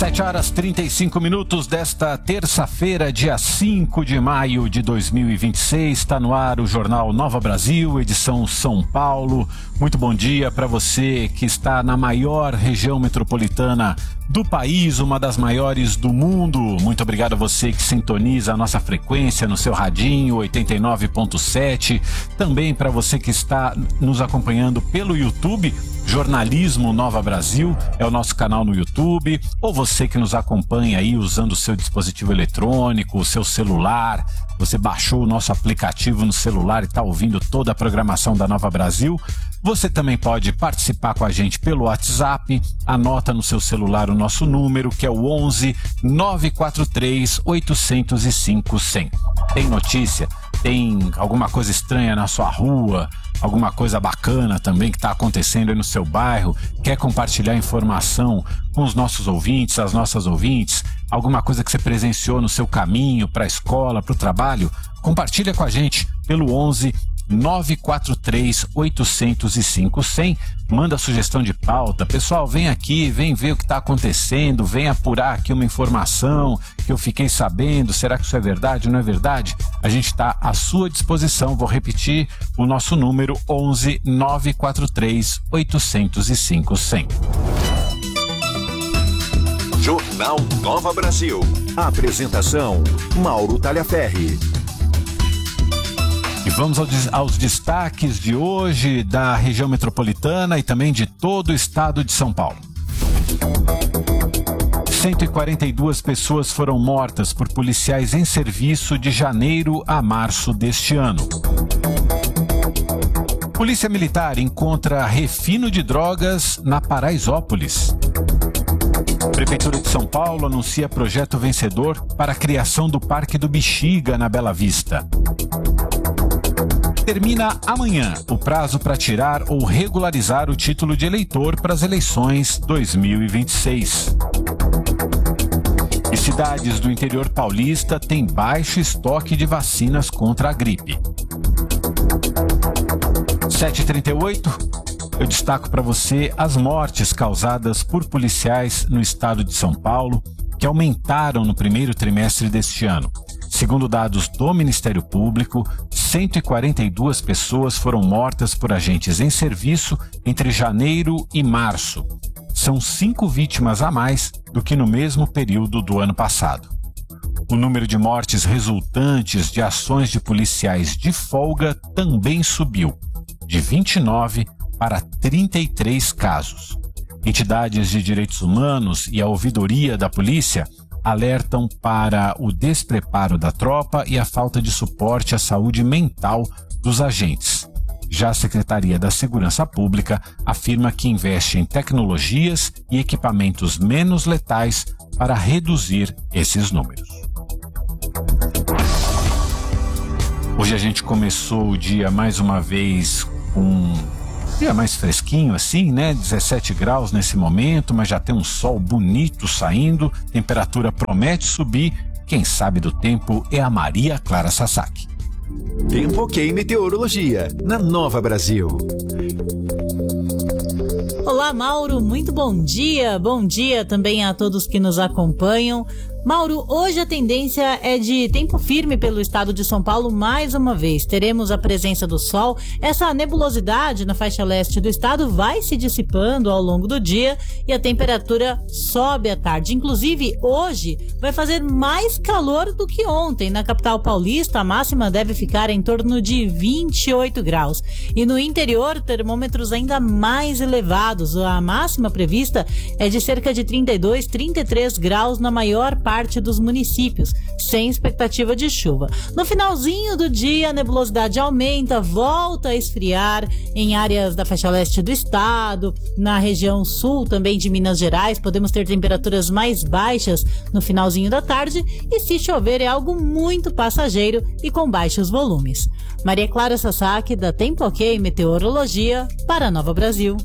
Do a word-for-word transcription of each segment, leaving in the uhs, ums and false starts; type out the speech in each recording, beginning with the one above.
sete horas e trinta e cinco minutos desta terça-feira, dia cinco de maio de dois mil e vinte e seis. Está no ar o Jornal Nova Brasil, edição São Paulo. Muito bom dia para você que está na maior região metropolitana do país, uma das maiores do mundo. Muito obrigado a você que sintoniza a nossa frequência no seu radinho oitenta e nove ponto sete. Também para você que está nos acompanhando pelo YouTube, Jornalismo Nova Brasil é o nosso canal no YouTube, ou você que nos acompanha aí usando o seu dispositivo eletrônico, o seu celular, você baixou o nosso aplicativo no celular e está ouvindo toda a programação da Nova Brasil. Você também pode participar com a gente pelo WhatsApp, anota no seu celular o nosso número, que é o onze nove quatro três oito zero cinco zero zero. Tem notícia? Tem alguma coisa estranha na sua rua? Alguma coisa bacana também que está acontecendo aí no seu bairro? Quer compartilhar informação com os nossos ouvintes, as nossas ouvintes? Alguma coisa que você presenciou no seu caminho para a escola, para o trabalho? Compartilha com a gente pelo onze nove quatro três oito zero cinco zero. Manda sugestão de pauta. Pessoal, vem aqui, vem ver o que está acontecendo, vem apurar aqui uma informação que eu fiquei sabendo. Será que isso é verdade ou não é verdade? A gente está à sua disposição. Vou repetir o nosso número: onze nove quatro três oito zero cinco zero. Jornal Nova Brasil. Apresentação: Mauro Talhaferri. E vamos aos destaques de hoje da região metropolitana e também de todo o estado de São Paulo. cento e quarenta e duas pessoas foram mortas por policiais em serviço de janeiro a março deste ano. Polícia Militar encontra refino de drogas na Paraisópolis. Prefeitura de São Paulo anuncia projeto vencedor para a criação do Parque do Bexiga na Bela Vista. Termina amanhã o prazo para tirar ou regularizar o título de eleitor para as eleições dois mil e vinte e seis. E cidades do interior paulista têm baixo estoque de vacinas contra a gripe. sete e trinta e oito, eu destaco para você as mortes causadas por policiais no estado de São Paulo, que aumentaram no primeiro trimestre deste ano. Segundo dados do Ministério Público, cento e quarenta e duas pessoas foram mortas por agentes em serviço entre janeiro e março. São cinco vítimas a mais do que no mesmo período do ano passado. O número de mortes resultantes de ações de policiais de folga também subiu, de vinte e nove para trinta e três casos. Entidades de direitos humanos e a ouvidoria da polícia alertam para o despreparo da tropa e a falta de suporte à saúde mental dos agentes. Já a Secretaria da Segurança Pública afirma que investe em tecnologias e equipamentos menos letais para reduzir esses números. Hoje a gente começou o dia mais uma vez com um dia mais fresquinho assim, né? dezessete graus nesse momento, mas já tem um sol bonito saindo, temperatura promete subir. Quem sabe do tempo é a Maria Clara Sasaki. Tempo Ok Meteorologia, na Nova Brasil. Olá, Mauro, muito bom dia. Bom dia também a todos que nos acompanham. Mauro, hoje a tendência é de tempo firme pelo estado de São Paulo mais uma vez. Teremos a presença do sol. Essa nebulosidade na faixa leste do estado vai se dissipando ao longo do dia e a temperatura sobe à tarde. Inclusive, hoje vai fazer mais calor do que ontem. Na capital paulista, a máxima deve ficar em torno de vinte e oito graus. E no interior, termômetros ainda mais elevados. A máxima prevista é de cerca de trinta e dois, trinta e três graus na maior parte parte dos municípios, sem expectativa de chuva. No finalzinho do dia, a nebulosidade aumenta, volta a esfriar em áreas da faixa leste do estado, na região sul também de Minas Gerais, podemos ter temperaturas mais baixas no finalzinho da tarde e se chover é algo muito passageiro e com baixos volumes. Maria Clara Sasaki, da Tempo Ok Meteorologia, para Nova Brasil.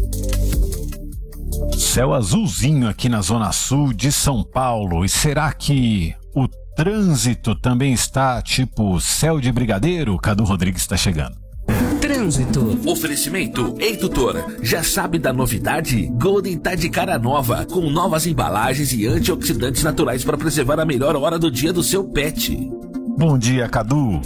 Céu azulzinho aqui na zona sul de São Paulo. E será que o trânsito também está tipo céu de brigadeiro? Cadu Rodrigues está chegando. Trânsito. Oferecimento. Ei, tutor, já sabe da novidade? Golden tá de cara nova, com novas embalagens e antioxidantes naturais para preservar a melhor hora do dia do seu pet. Bom dia, Cadu.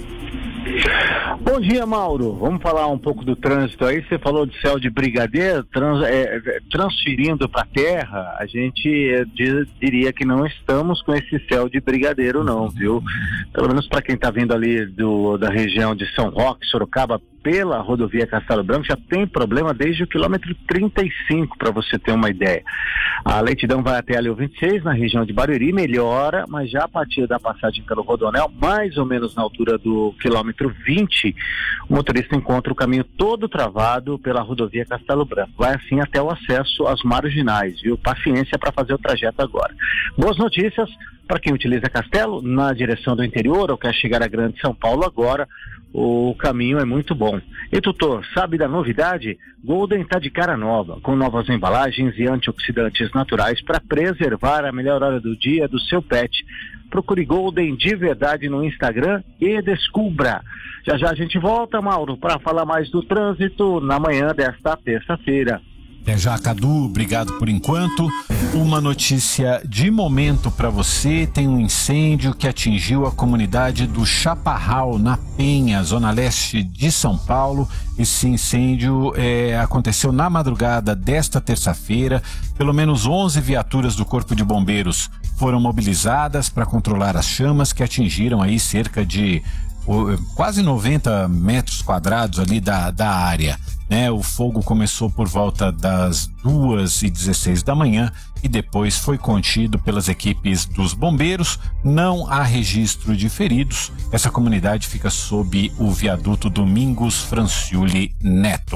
Bom dia, Mauro. Vamos falar um pouco do trânsito aí. Você falou de céu de brigadeiro, trans, é, transferindo para a terra, a gente é, diz, diria que não estamos com esse céu de brigadeiro não, viu? Pelo menos para quem está vindo ali do, da região de São Roque, Sorocaba, pela rodovia Castelo Branco, já tem problema desde o quilômetro trinta e cinco, para você ter uma ideia. A lentidão vai até ali o vinte e seis, na região de Barueri, melhora, mas já a partir da passagem pelo Rodonel, mais ou menos na altura do quilômetro vinte, o motorista encontra o caminho todo travado pela rodovia Castelo Branco. Vai assim até o acesso às marginais, viu? Paciência para fazer o trajeto agora. Boas notícias para quem utiliza Castelo na direção do interior ou quer chegar a Grande São Paulo agora. O caminho é muito bom. E tutor, sabe da novidade? Golden está de cara nova, com novas embalagens e antioxidantes naturais para preservar a melhor hora do dia do seu pet. Procure Golden de verdade no Instagram e descubra. Já já a gente volta, Mauro, para falar mais do trânsito na manhã desta terça-feira. Até já, Cadu, obrigado por enquanto. Uma notícia de momento para você: tem um incêndio que atingiu a comunidade do Chaparral, na Penha, zona leste de São Paulo. Esse incêndio é, aconteceu na madrugada desta terça-feira. Pelo menos onze viaturas do Corpo de Bombeiros foram mobilizadas para controlar as chamas que atingiram aí cerca de quase noventa metros quadrados ali da, da área. Né? O fogo começou por volta das duas e dezesseis da manhã e depois foi contido pelas equipes dos bombeiros. Não há registro de feridos. Essa comunidade fica sob o viaduto Domingos Franciuli Neto.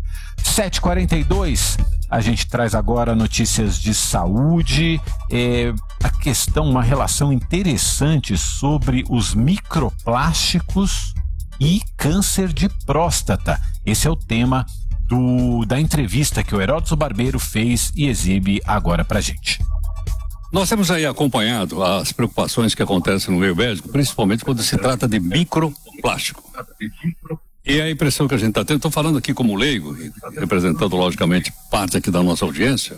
sete e quarenta e dois, a gente traz agora notícias de saúde, é, a questão, uma relação interessante sobre os microplásticos e câncer de próstata. Esse é o tema do, da entrevista que o Heródoto Barbeiro fez e exibe agora pra gente. Nós temos aí acompanhado as preocupações que acontecem no meio médico, principalmente quando se trata de microplástico. E a impressão que a gente está tendo, estou falando aqui como leigo, representando logicamente parte aqui da nossa audiência,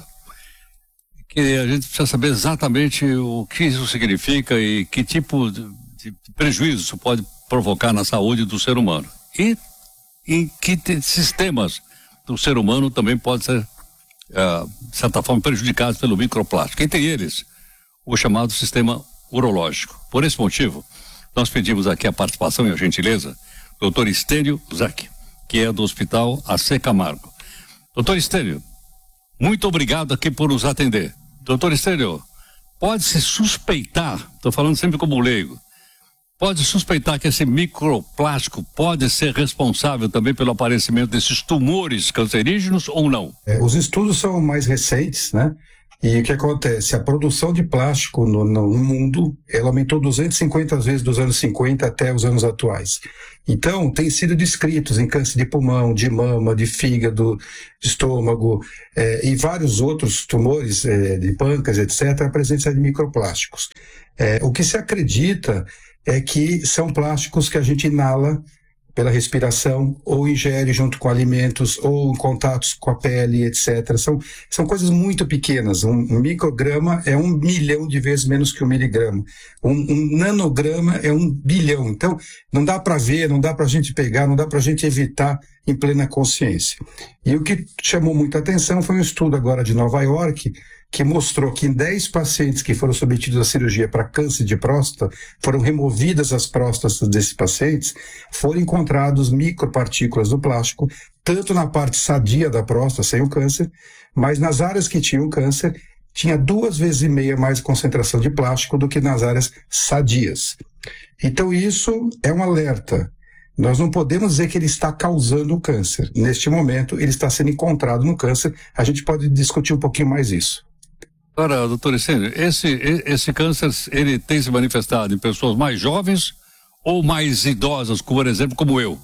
que a gente precisa saber exatamente o que isso significa e que tipo de, de prejuízo isso pode provocar na saúde do ser humano. E em que te, sistemas do ser humano também pode ser, uh, de certa forma, prejudicados pelo microplástico. Entre eles, o chamado sistema urológico. Por esse motivo, nós pedimos aqui a participação e a gentileza doutor Estênio Zac, que é do Hospital A C Camargo. doutor Estênio, muito obrigado aqui por nos atender. doutor Estênio, pode-se suspeitar, estou falando sempre como leigo, pode suspeitar que esse microplástico pode ser responsável também pelo aparecimento desses tumores cancerígenos ou não? É, os estudos são mais recentes, né? E o que acontece? A produção de plástico no, no mundo, ela aumentou duzentas e cinquenta vezes dos anos cinquenta até os anos atuais. Então, tem sido descritos em câncer de pulmão, de mama, de fígado, de estômago, eh, e vários outros tumores eh, de pâncreas, etcétera, a presença de microplásticos. Eh, o que se acredita é que são plásticos que a gente inala pela respiração, ou ingere junto com alimentos, ou em contatos com a pele, etcétera. São, são coisas muito pequenas. Um, um micrograma é um milhão de vezes menos que um miligrama. Um, um nanograma é um bilhão. Então, não dá para ver, não dá para a gente pegar, não dá para a gente evitar em plena consciência. E o que chamou muita atenção foi um estudo agora de Nova York, que mostrou que em dez pacientes que foram submetidos à cirurgia para câncer de próstata, foram removidas as próstatas desses pacientes, foram encontrados micropartículas do plástico, tanto na parte sadia da próstata, sem o câncer, mas nas áreas que tinham câncer, tinha duas vezes e meia mais concentração de plástico do que nas áreas sadias. Então isso é um alerta. Nós não podemos dizer que ele está causando o câncer. Neste momento, ele está sendo encontrado no câncer. A gente pode discutir um pouquinho mais isso. Agora, doutor Estênio, esse, esse câncer, ele tem se manifestado em pessoas mais jovens ou mais idosas, por exemplo, como eu?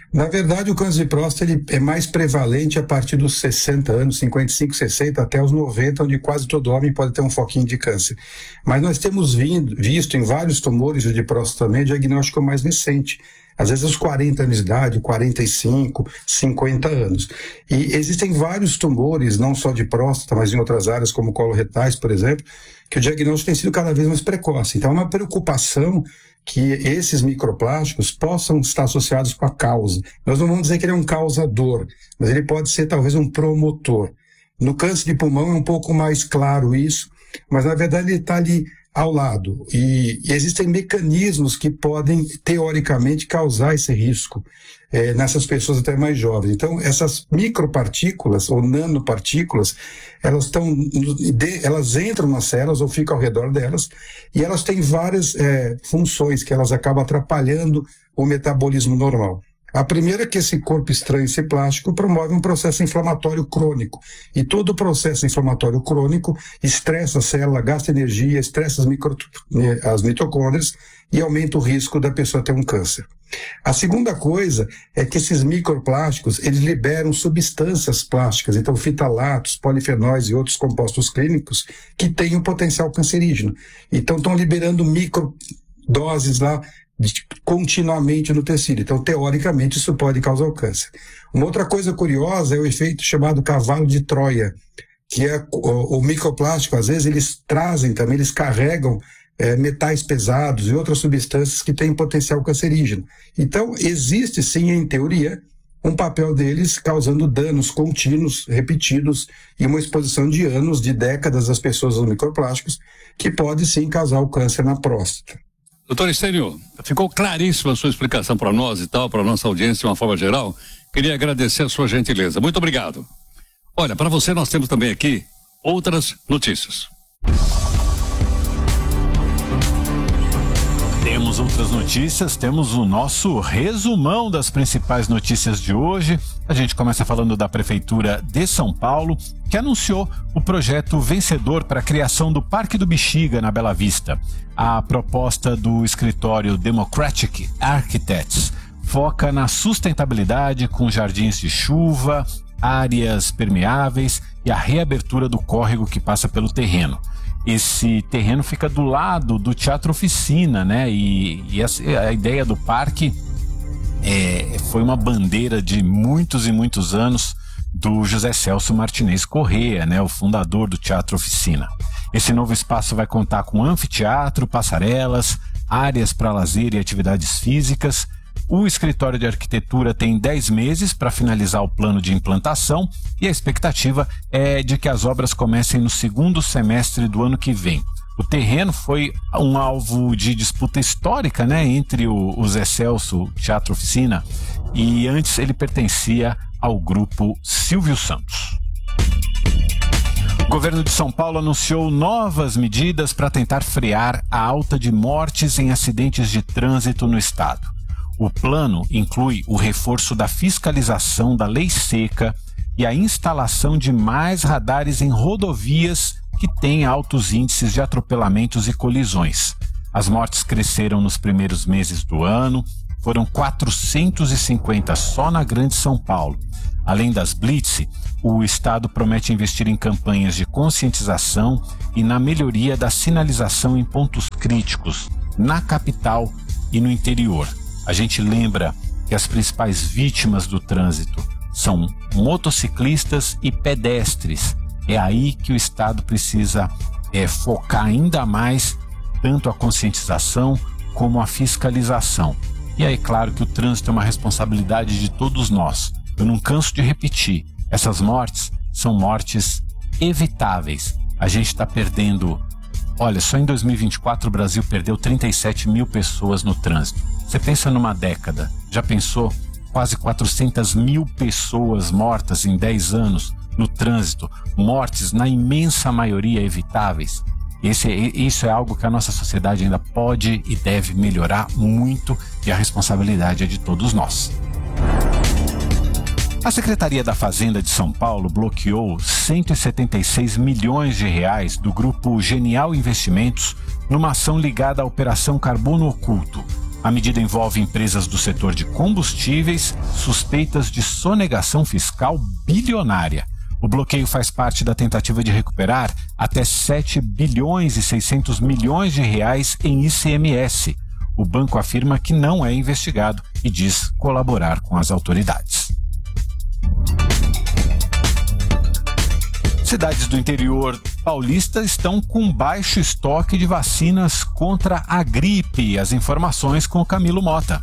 Na verdade, o câncer de próstata ele é mais prevalente a partir dos sessenta anos, cinquenta e cinco, sessenta, até os noventa, onde quase todo homem pode ter um foquinho de câncer. Mas nós temos vindo, visto em vários tumores de próstata também diagnóstico mais recente. Às vezes aos quarenta anos de idade, quarenta e cinco, cinquenta anos. E existem vários tumores, não só de próstata, mas em outras áreas, como coloretais, por exemplo, que o diagnóstico tem sido cada vez mais precoce. Então, é uma preocupação que esses microplásticos possam estar associados com a causa. Nós não vamos dizer que ele é um causador, mas ele pode ser talvez um promotor. No câncer de pulmão é um pouco mais claro isso, mas na verdade ele está ali ao lado. E, e existem mecanismos que podem, teoricamente, causar esse risco é, nessas pessoas até mais jovens. Então, essas micropartículas ou nanopartículas, elas estão, elas entram nas células ou ficam ao redor delas e elas têm várias é, funções que elas acabam atrapalhando o metabolismo normal. A primeira é que esse corpo estranho, esse plástico, promove um processo inflamatório crônico. E todo o processo inflamatório crônico estressa a célula, gasta energia, estressa as, micro, as mitocôndrias e aumenta o risco da pessoa ter um câncer. A segunda coisa é que esses microplásticos, eles liberam substâncias plásticas, então fitalatos, polifenóis e outros compostos clínicos que têm um potencial cancerígeno. Então estão liberando microdoses lá continuamente no tecido. Então, teoricamente, isso pode causar o câncer. Uma outra coisa curiosa é o efeito chamado cavalo de Troia, que é o, o microplástico, às vezes, eles trazem também, eles carregam é, metais pesados e outras substâncias que têm potencial cancerígeno. Então, existe, sim, em teoria, um papel deles causando danos contínuos, repetidos, e uma exposição de anos, de décadas das pessoas aos microplásticos, que pode, sim, causar o câncer na próstata. Doutor Estênio, ficou claríssima a sua explicação para nós e tal, para a nossa audiência de uma forma geral. Queria agradecer a sua gentileza. Muito obrigado. Olha, para você nós temos também aqui outras notícias. Temos outras notícias, temos o nosso resumão das principais notícias de hoje. A gente começa falando da Prefeitura de São Paulo, que anunciou o projeto vencedor para a criação do Parque do Bexiga, na Bela Vista. A proposta do escritório Democratic Architects foca na sustentabilidade com jardins de chuva, áreas permeáveis e a reabertura do córrego que passa pelo terreno. Esse terreno fica do lado do Teatro Oficina, né? E, e essa, a ideia do parque é, foi uma bandeira de muitos e muitos anos do José Celso Martinez Corrêa, né? O fundador do Teatro Oficina. Esse novo espaço vai contar com anfiteatro, passarelas, áreas para lazer e atividades físicas. O escritório de arquitetura tem dez meses para finalizar o plano de implantação e a expectativa é de que as obras comecem no segundo semestre do ano que vem. O terreno foi um alvo de disputa histórica, né, entre o, o Zé Celso Teatro Oficina, e antes ele pertencia ao grupo Silvio Santos. O governo de São Paulo anunciou novas medidas para tentar frear a alta de mortes em acidentes de trânsito no estado. O plano inclui o reforço da fiscalização da lei seca e a instalação de mais radares em rodovias que têm altos índices de atropelamentos e colisões. As mortes cresceram nos primeiros meses do ano, foram quatrocentos e cinquenta só na Grande São Paulo. Além das blitz, o estado promete investir em campanhas de conscientização e na melhoria da sinalização em pontos críticos, na capital e no interior. A gente lembra que as principais vítimas do trânsito são motociclistas e pedestres. É aí que o Estado precisa é, focar ainda mais tanto a conscientização como a fiscalização. E aí, claro que o trânsito é uma responsabilidade de todos nós. Eu não canso de repetir, essas mortes são mortes evitáveis. A gente está perdendo... Olha, só em dois mil e vinte e quatro o Brasil perdeu trinta e sete mil pessoas no trânsito. Você pensa numa década, já pensou quase quatrocentas mil pessoas mortas em dez anos no trânsito, mortes na imensa maioria evitáveis? Esse, isso é algo que a nossa sociedade ainda pode e deve melhorar muito e a responsabilidade é de todos nós. A Secretaria da Fazenda de São Paulo bloqueou cento e setenta e seis milhões de reais do grupo Genial Investimentos numa ação ligada à Operação Carbono Oculto. A medida envolve empresas do setor de combustíveis suspeitas de sonegação fiscal bilionária. O bloqueio faz parte da tentativa de recuperar até sete bilhões e seiscentos milhões de reais em I C M S. O banco afirma que não é investigado e diz colaborar com as autoridades. Cidades do interior paulista estão com baixo estoque de vacinas contra a gripe. As informações com o Camilo Mota.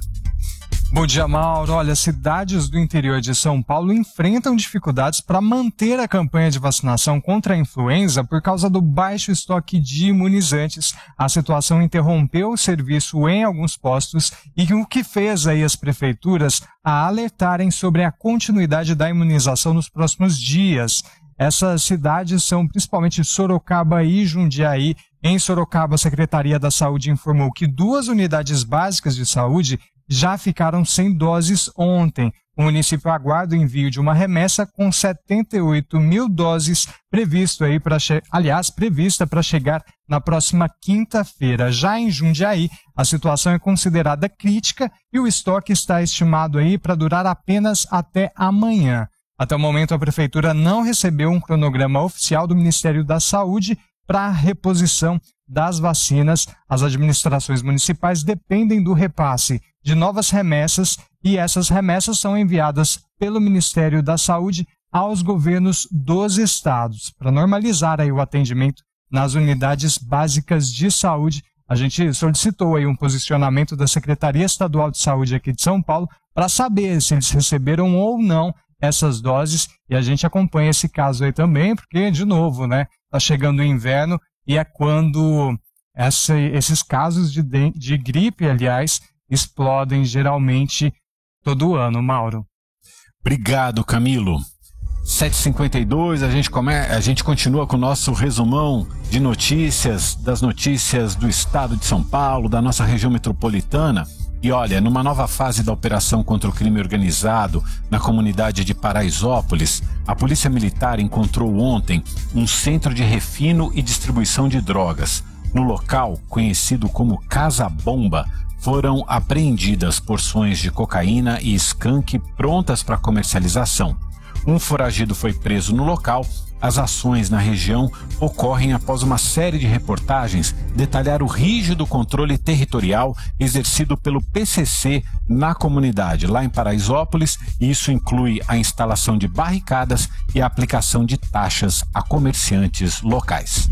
Bom dia, Mauro. Olha, cidades do interior de São Paulo enfrentam dificuldades para manter a campanha de vacinação contra a influenza por causa do baixo estoque de imunizantes. A situação interrompeu o serviço em alguns postos e o que fez aí as prefeituras a alertarem sobre a continuidade da imunização nos próximos dias. Essas cidades são principalmente Sorocaba e Jundiaí. Em Sorocaba, a Secretaria da Saúde informou que duas unidades básicas de saúde já ficaram sem doses ontem. O município aguarda o envio de uma remessa com setenta e oito mil doses previsto aí para, che- aliás, prevista para chegar na próxima quinta-feira. Já em Jundiaí, a situação é considerada crítica e o estoque está estimado aí para durar apenas até amanhã. Até o momento, a Prefeitura não recebeu um cronograma oficial do Ministério da Saúde para a reposição das vacinas. As administrações municipais dependem do repasse de novas remessas e essas remessas são enviadas pelo Ministério da Saúde aos governos dos estados. Para normalizar aí o atendimento nas unidades básicas de saúde, a gente solicitou aí um posicionamento da Secretaria Estadual de Saúde aqui de São Paulo para saber se eles receberam ou não essas doses, e a gente acompanha esse caso aí também, porque, de novo, né, tá chegando o inverno e é quando essa, esses casos de, de gripe, aliás, explodem geralmente todo ano, Mauro. Obrigado, Camilo. sete e cinquenta e dois, a gente, come... a gente continua com o nosso resumão de notícias, das notícias do estado de São Paulo, da nossa região metropolitana. E olha, numa nova fase da operação contra o crime organizado na comunidade de Paraisópolis, a Polícia Militar encontrou ontem um centro de refino e distribuição de drogas. No local, conhecido como Casa Bomba, foram apreendidas porções de cocaína e skunk prontas para comercialização. Um foragido foi preso no local. As ações na região ocorrem após uma série de reportagens detalhar o rígido controle territorial exercido pelo P C C na comunidade, lá em Paraisópolis, e isso inclui a instalação de barricadas e a aplicação de taxas a comerciantes locais.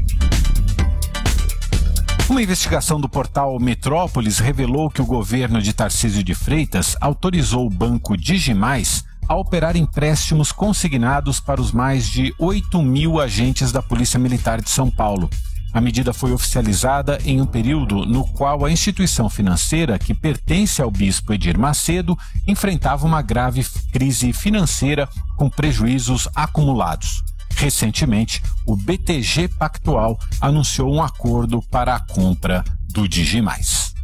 Uma investigação do portal Metrópolis revelou que o governo de Tarcísio de Freitas autorizou o banco Digimais a operar empréstimos consignados para os mais de oito mil agentes da Polícia Militar de São Paulo. A medida foi oficializada em um período no qual a instituição financeira, que pertence ao bispo Edir Macedo, enfrentava uma grave crise financeira com prejuízos acumulados. Recentemente, o B T G Pactual anunciou um acordo para a compra do Digimais.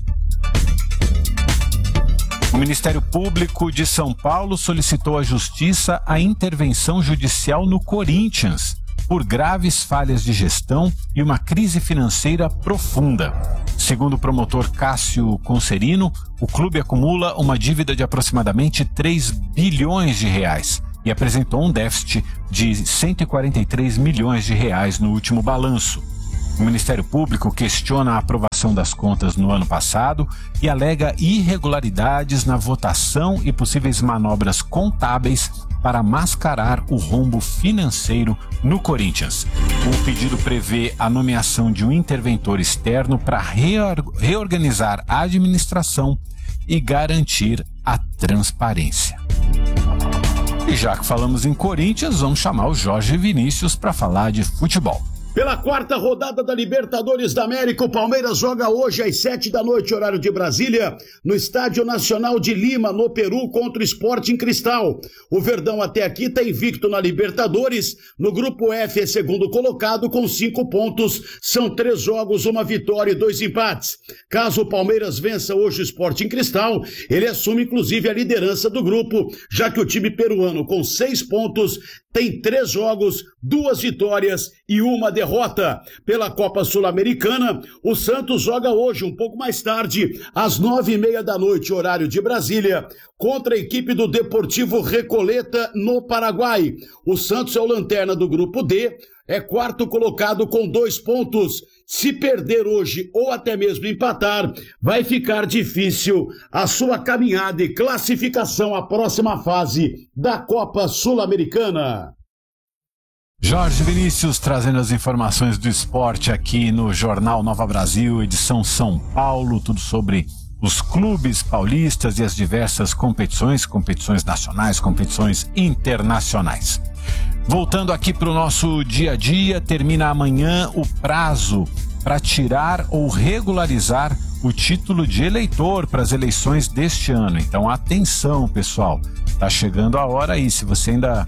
O Ministério Público de São Paulo solicitou à Justiça a intervenção judicial no Corinthians por graves falhas de gestão e uma crise financeira profunda. Segundo o promotor Cássio Concerino, o clube acumula uma dívida de aproximadamente três bilhões de reais e apresentou um déficit de cento e quarenta e três milhões de reais no último balanço. O Ministério Público questiona a aprovação das contas no ano passado e alega irregularidades na votação e possíveis manobras contábeis para mascarar o rombo financeiro no Corinthians. O pedido prevê a nomeação de um interventor externo para reorganizar a administração e garantir a transparência. E já que falamos em Corinthians, vamos chamar o Jorge Vinícius para falar de futebol. Pela quarta rodada da Libertadores da América, o Palmeiras joga hoje às sete da noite, horário de Brasília, no Estádio Nacional de Lima, no Peru, contra o Sporting Cristal. O Verdão até aqui está invicto na Libertadores. No grupo F é segundo colocado com cinco pontos. São três jogos, uma vitória e dois empates. Caso o Palmeiras vença hoje o Sporting Cristal, ele assume inclusive a liderança do grupo, já que o time peruano com seis pontos tem três jogos, duas vitórias e uma derrota. Pela Copa Sul-Americana, o Santos joga hoje, um pouco mais tarde, às nove e meia da noite, horário de Brasília, contra a equipe do Deportivo Recoleta, no Paraguai. O Santos é o lanterna do grupo D, é quarto colocado com dois pontos. Se perder hoje ou até mesmo empatar, vai ficar difícil a sua caminhada e classificação à próxima fase da Copa Sul-Americana. Jorge Vinícius trazendo as informações do esporte aqui no Jornal Nova Brasil, edição São Paulo, tudo sobre os clubes paulistas e as diversas competições, competições nacionais, competições internacionais. Voltando aqui para o nosso dia a dia, termina amanhã o prazo para tirar ou regularizar o título de eleitor para as eleições deste ano. Então, atenção, pessoal, está chegando a hora aí. Se você ainda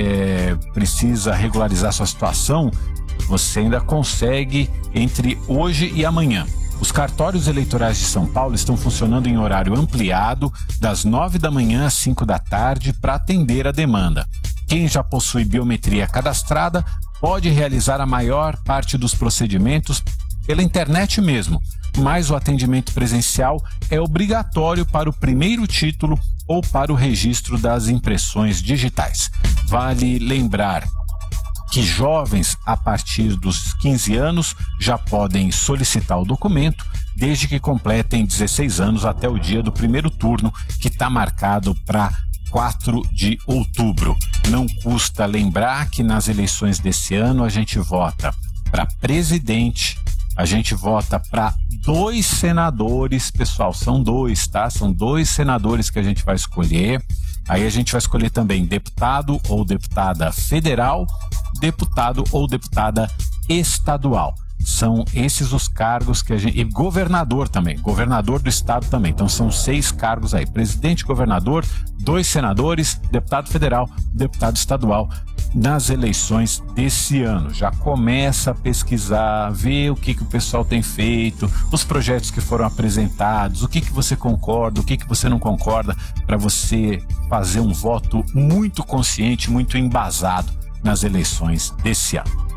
é, precisa regularizar sua situação, você ainda consegue entre hoje e amanhã. Os cartórios eleitorais de São Paulo estão funcionando em horário ampliado, das nove da manhã às cinco da tarde, para atender a demanda. Quem já possui biometria cadastrada pode realizar a maior parte dos procedimentos pela internet mesmo, mas o atendimento presencial é obrigatório para o primeiro título ou para o registro das impressões digitais. Vale lembrar que jovens a partir dos quinze anos já podem solicitar o documento, desde que completem dezesseis anos até o dia do primeiro turno, que está marcado para quatro de outubro. Não custa lembrar que nas eleições desse ano a gente vota para presidente, a gente vota para dois senadores, pessoal, são dois, tá? São dois senadores que a gente vai escolher. Aí a gente vai escolher também deputado ou deputada federal, deputado ou deputada estadual. São esses os cargos que a gente... E governador também, governador do estado também. Então são seis cargos aí. Presidente, governador, dois senadores, deputado federal, deputado estadual nas eleições desse ano. Já começa a pesquisar, ver o que, que o pessoal tem feito, os projetos que foram apresentados, o que, que você concorda, o que, que você não concorda, para você fazer um voto muito consciente, muito embasado nas eleições desse ano.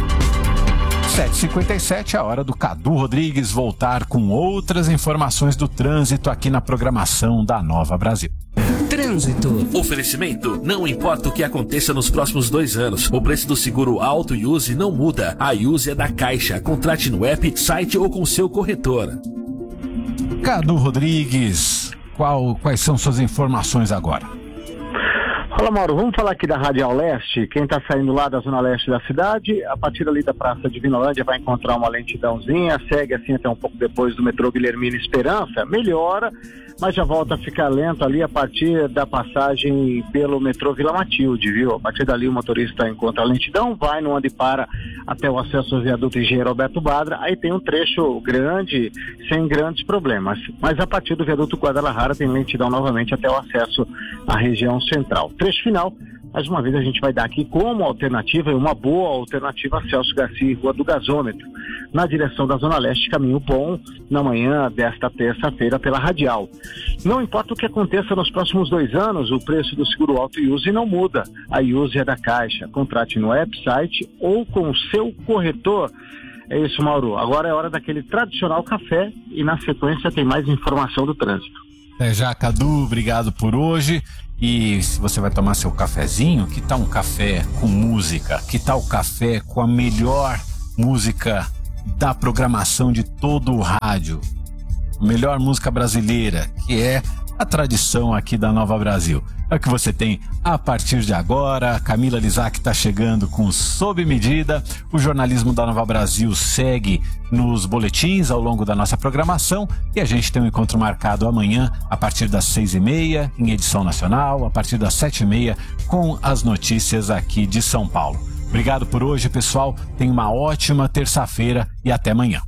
sete e cinquenta e sete, a hora do Cadu Rodrigues voltar com outras informações do trânsito aqui na programação da Nova Brasil. Trânsito. Oferecimento. Não importa o que aconteça nos próximos dois anos, o preço do seguro Auto e Use não muda. A Use é da Caixa. Contrate no app, site ou com seu corretor. Cadu Rodrigues, qual, quais são suas informações agora? Fala, Mauro, vamos falar aqui da Radial Leste. Quem está saindo lá da zona leste da cidade, a partir ali da Praça de Vinolândia vai encontrar uma lentidãozinha, segue assim até um pouco depois do metrô Guilhermina Esperança, melhora, mas já volta a ficar lento ali a partir da passagem pelo metrô Vila Matilde, viu? A partir dali o motorista encontra a lentidão, vai no onde para até o acesso ao viaduto Engenheiro Alberto Badra, aí tem um trecho grande, sem grandes problemas, mas a partir do viaduto Guadalajara tem lentidão novamente até o acesso à região central. Trecho final, mais uma vez a gente vai dar aqui como alternativa, e uma boa alternativa, Celso Garcia e Rua do Gasômetro, na direção da Zona Leste, caminho bom, na manhã desta terça-feira pela Radial. Não importa o que aconteça nos próximos dois anos, o preço do seguro Auto e Use não muda. A Use é da Caixa. Contrate no website ou com o seu corretor. É isso, Mauro. Agora é hora daquele tradicional café e na sequência tem mais informação do trânsito. É já, Cadu, obrigado por hoje. E se você vai tomar seu cafezinho, que tal um café com música? Que tal o café com a melhor música da programação de todo o rádio? Melhor música brasileira, que é a tradição aqui da Nova Brasil. É o que você tem a partir de agora. A Camila Lizac está chegando com Sob Medida. O jornalismo da Nova Brasil segue nos boletins ao longo da nossa programação e a gente tem um encontro marcado amanhã a partir das seis e meia em edição nacional, a partir das sete e meia com as notícias aqui de São Paulo. Obrigado por hoje, pessoal. Tenha uma ótima terça-feira e até amanhã.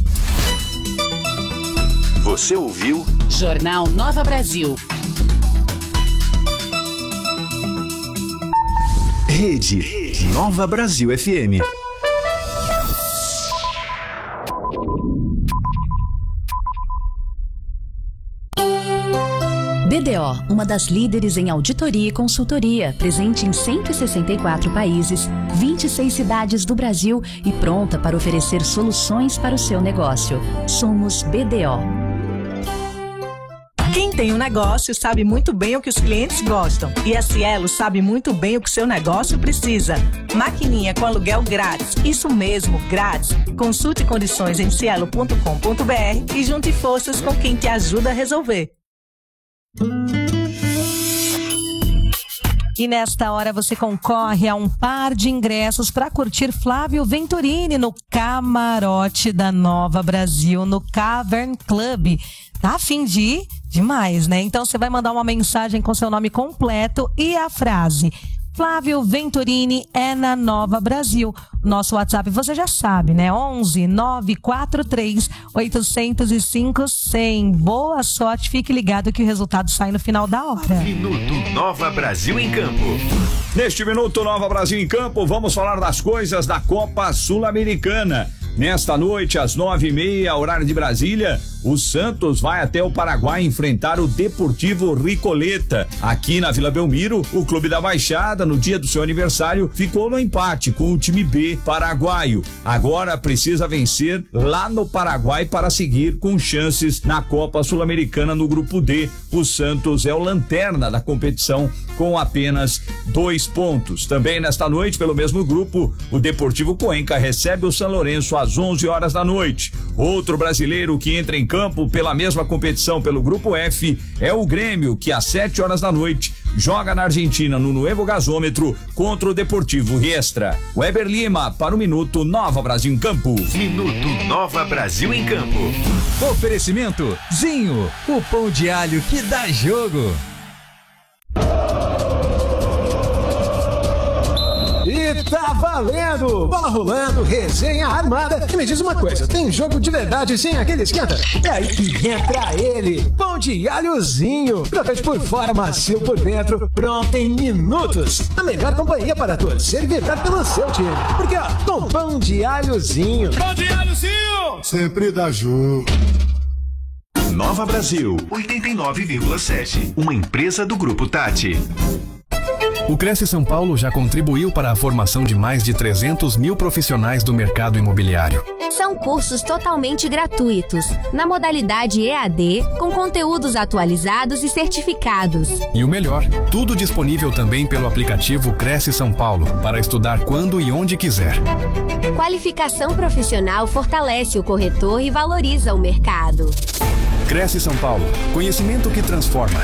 Você ouviu Jornal Nova Brasil. Rede Nova Brasil F M. B B D O, uma das líderes em auditoria e consultoria, presente em cento e sessenta e quatro países, vinte e seis cidades do Brasil e pronta para oferecer soluções para o seu negócio. Somos B D O. Quem tem um negócio sabe muito bem o que os clientes gostam. E a Cielo sabe muito bem o que seu negócio precisa. Maquininha com aluguel grátis. Isso mesmo, grátis. Consulte condições em cielo ponto com ponto br e junte forças com quem te ajuda a resolver. E nesta hora você concorre a um par de ingressos para curtir Flávio Venturini no Camarote da Nova Brasil, no Cavern Club. Tá a fim de ir? Demais, né? Então você vai mandar uma mensagem com seu nome completo e a frase: Flávio Venturini é na Nova Brasil. Nosso WhatsApp você já sabe, né? onze nove quatro três oito zero cinco cem. Boa sorte, fique ligado que o resultado sai no final da hora. Minuto Nova Brasil em Campo. Neste Minuto Nova Brasil em Campo, vamos falar das coisas da Copa Sul-Americana. Nesta noite, às nove e meia, horário de Brasília, o Santos vai até o Paraguai enfrentar o Deportivo Ricoleta. Aqui na Vila Belmiro, o Clube da Baixada, no dia do seu aniversário, ficou no empate com o time B paraguaio. Agora precisa vencer lá no Paraguai para seguir com chances na Copa Sul-Americana no Grupo D. O Santos é o lanterna da competição com apenas dois pontos. Também nesta noite, pelo mesmo grupo, o Deportivo Cuenca recebe o São Lourenço às onze horas da noite. Outro brasileiro que entra em campo pela mesma competição pelo Grupo F é o Grêmio, que às sete horas da noite joga na Argentina no Nuevo Gasômetro contra o Deportivo Riestra. Weber Lima para o Minuto Nova Brasil em Campo. Minuto Nova Brasil em Campo. Oferecimento Zinho, o pão de alho que dá jogo. E tá valendo! Bola rolando, resenha armada. E me diz uma coisa, tem jogo de verdade sem aquele esquenta? É aí que entra ele, pão de alhozinho. Crocante por fora, macio por dentro, pronto em minutos. A melhor companhia para torcer e vibrar pelo seu time. Porque ó, com pão de alhozinho. Pão de alhozinho! Sempre dá jogo. Nova Brasil, oitenta e nove vírgula sete. Uma empresa do Grupo Tati. O Cresce São Paulo já contribuiu para a formação de mais de trezentos mil profissionais do mercado imobiliário. São cursos totalmente gratuitos, na modalidade E A D, com conteúdos atualizados e certificados. E o melhor, tudo disponível também pelo aplicativo Cresce São Paulo, para estudar quando e onde quiser. Qualificação profissional fortalece o corretor e valoriza o mercado. Cresce São Paulo, conhecimento que transforma.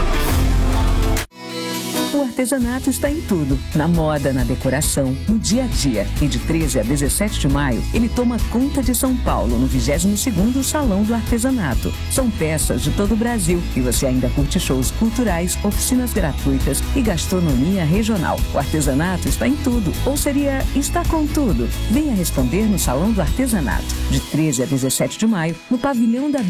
O artesanato está em tudo, na moda, na decoração, no dia a dia. E de treze a dezessete de maio, ele toma conta de São Paulo no vigésimo segundo Salão do Artesanato. São peças de todo o Brasil e você ainda curte shows culturais, oficinas gratuitas e gastronomia regional. O artesanato está em tudo, ou seria está com tudo. Venha responder no Salão do Artesanato, de treze a dezessete de maio, no pavilhão da